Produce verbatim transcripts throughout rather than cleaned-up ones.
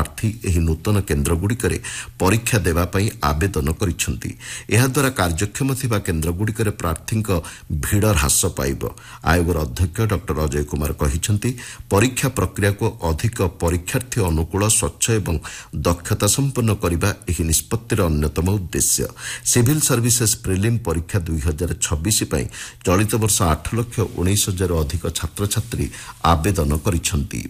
प्रार्थी एही नूतन केन्द्रगुड़िकरे परीक्षा देवा पई आवेदन करिसेंती। एहा द्वारा कार्यक्षम थिबा केन्द्रगुड़िकरे प्रार्थीक भीड़ ह्रास पाइब। आयोगर अध्यक्ष डॉक्टर अजय कुमार कहिसेंती परीक्षा प्रक्रिया को अधिक परीक्षार्थी अनुकूल स्वच्छ एवं दक्षता संपन्न करने एही निष्पत्तिर अन्यतम उद्देश्य। सिविल सर्विसेज प्रिलिम परीक्षा दुई हजार छब्बीस चलित वर्ष आठ लक्ष उन्नीस हजार अधिक छात्र छात्री आवेदन करिसेंती।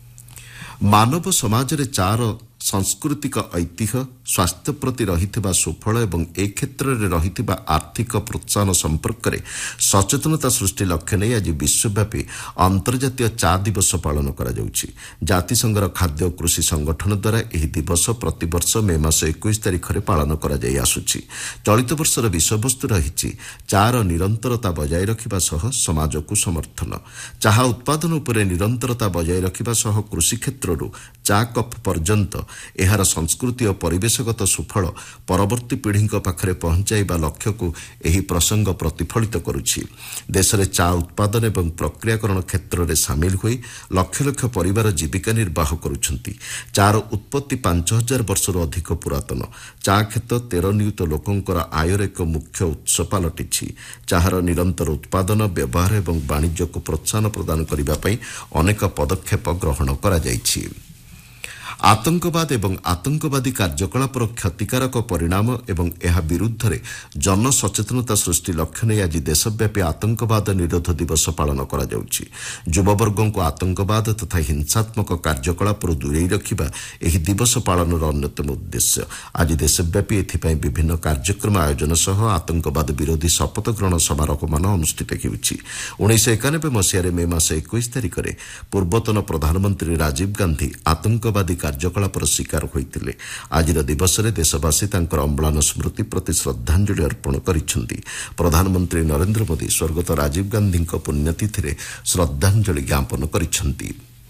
मानव समाज रे चार सांस्कृतिक ऐतिह्य स्वास्थ्य प्रति रहिथिबा सुफल एवं ए क्षेत्र रे रहिथिबा आर्थिक प्रोत्साहन संपर्क में सचेतनता सृष्टि लक्ष्य नहीं आज विश्वव्यापी अंतर्जातीय चा दिवस पालन करा जाउछि। जातिसंघर खाद्य कृषि संगठन द्वारा एही दिवस प्रतिवर्ष मे मास इक्कीस तारिख रे पालन करा जाई आसुछि। चलित वर्षर विषयवस्तु रहिछि चार निरंतरता बजाय रखिबा सह समाज को समर्थन। चाहा उत्पादन उपरे निरंतरता बजाय रखिबा सह कृषि क्षेत्रରୁ चा कप पर्यंत एहार संस्कृति और परिवेशगत सुफल परवर्ती पीढ़ी पाखरे पहुंचाइबा लक्ष्य को एही प्रसंग प्रतिफलित करुछि। देश में चा उत्पादन एवं प्रक्रियाकरण क्षेत्र में सामिल हुई लक्ष लक्ष परिवार जीविका निर्वाह करुछंती। चार उत्पत्ति पांच हजार वर्षर अधिक पुरातन। चा खेत तेर नियुत लोकंकर आयर एक मुख्य उत्स पलटिछि। चाहार निरंतर उत्पादन व्यवहार एवं वाणिज्य को प्रोत्साहन प्रदान करने पई अनेक पदक्षेप ग्रहण करा जाइछि। आतंकवाद एवं आतंकवादी कार्यकलापर क्षतिकारक परिणाम एवं एहा विरुद्ध रे जन सचेतनता सृष्टि लक्ष्य नहीं आज देशव्यापी आतंकवाद निरोध दिवस पालन करा जाउछि। युववर्गों को आतंकवाद तथा हिंसात्मक कार्यकलापर दूरेई रखिबा एही दिवस पालनर अन्यतम उद्देश्य। आज देशव्यापी एथिपाई विभिन्न कार्यक्रम आयोजन सह आतंकवाद विरोधी शपथ ग्रहण समारोह मान अनुष्ठित हेउछि। उन्नीस एकानबे मसीह मे मास इक्कीस तारिख रे पूर्वतन प्रधानमंत्री राजीव गांधी आतंकवादी कार्यकलापर शिकार होइतिले। आजिर दिवस रे देशवासी तांकर अम्लान स्मृति प्रति श्रद्धांजलि अर्पण करिसेंती। प्रधानमंत्री नरेंद्र मोदी स्वर्गत राजीव गांधी पुण्यतिथि रे श्रद्धांजलि ज्ञापन करिसेंती।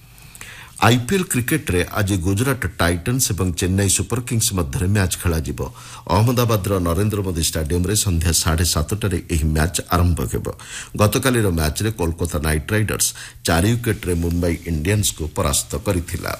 आईपीएल क्रिकेट रे आज गुजरात टाइटन्स एवं चेन्नई सुपर किंग्स मध्य मैच खेल अहमदाबाद नरेंद्र मोदी स्टाडियम रे संध्या साढ़े सातटार यह मैच आरंभ हो। गतकालीर मैच रे कोलकाता नाइट राइडर्स चार विकेट रे मुंबई इंडियंस को परास्त करथिला।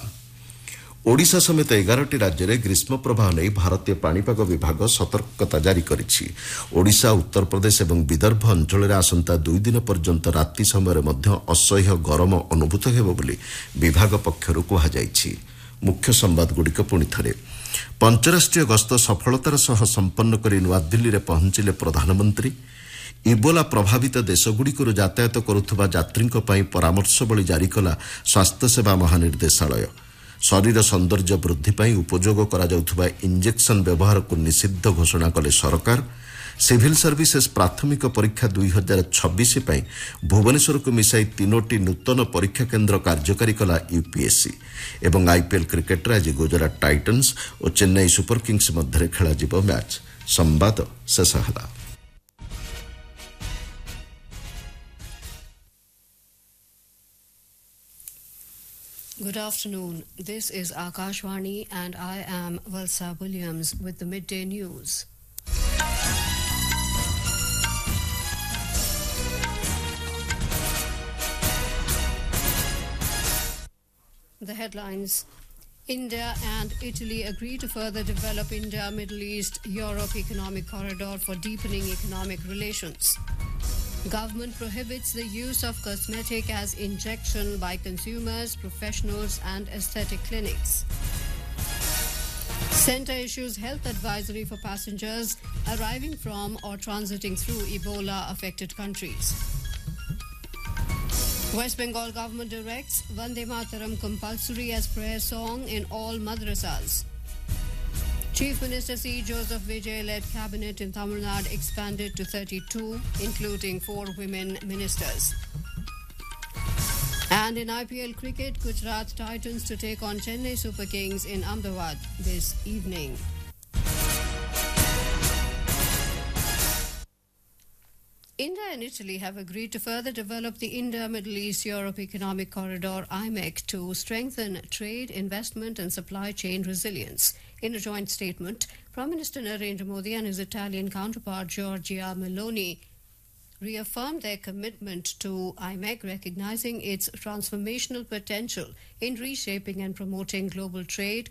ओडिशा समेत एगारटी राज्य में ग्रीष्म प्रवाह नहीं भारतीय पाणीपाग विभाग सतर्कता जारी करिछि। ओडिशा उत्तर प्रदेश और विदर्भ अंचल में आसंता दुई दिन पर्यंत राति समय मध्य असह्य गरम अनुभूत हेबो बोली विभाग पक्षरु कुहाଯାଇଛି। मुख्य संवादगुड़िक पुणी थे। पंचराष्ट्रीय गस्त सफलतार सह संपन्न करी नुआदिल्ली रे पहुंचिले प्रधानमंत्री। इबोला प्रभावित देशगुड़िकरु यातायात करुथुबा यात्रींक पई परामर्शवली जारी कला स्वास्थ्य सेवा महानिर्देशालय। शरीर सौंदर्य वृद्धि पाई उपयोग करा जाउथुबा इंजेक्शन व्यवहार को निषिद्ध घोषणा कले सरकार। सिविल सर्विसेज प्राथमिक परीक्षा दुई हजार छब्बीस भुवनेश्वर को मिसाई तीनोटी नूतन परीक्षा केन्द्र कार्यकारी कला यूपीएससी। एवं आईपीएल क्रिकेट आज गुजरात टाइटन्स और चेन्नई सुपर किंग्स मध्य खेल मैच। संवाद शेष है। Good afternoon. This is Akashvani and I am Valsa Williams with the midday news. The headlines. India and Italy agree to further develop India-Middle East-Europe economic corridor for deepening economic relations. Government prohibits the use of cosmetic as injection by consumers, professionals and aesthetic clinics. Centre issues health advisory for passengers arriving from or transiting through Ebola-affected countries. West Bengal government directs Vande Mataram compulsory as prayer song in all madrasas. Chief Minister C. Joseph Vijay-led cabinet in Tamil Nadu expanded to thirty-two, including four women ministers. And in I P L cricket, Gujarat Titans to take on Chennai Super Kings in Ahmedabad this evening. India and Italy have agreed to further develop the India-Middle East-Europe Economic Corridor I M E C to strengthen trade, investment and supply chain resilience. In a joint statement, Prime Minister Narendra Modi and his Italian counterpart Giorgia Meloni reaffirmed their commitment to I M E C, recognizing its transformational potential in reshaping and promoting global trade,